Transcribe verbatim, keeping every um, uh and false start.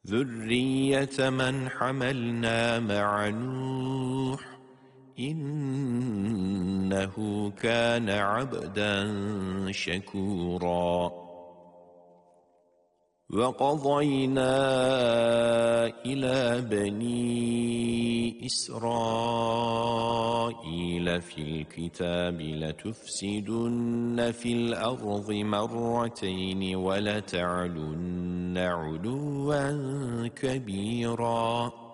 ذرية من حملنا مع نوح إنه كان عبدا شكورا وقضينا إلى بني إسرائيل في الكتاب لتفسدن في الأرض مرتين ولتعلن علوا كبيرا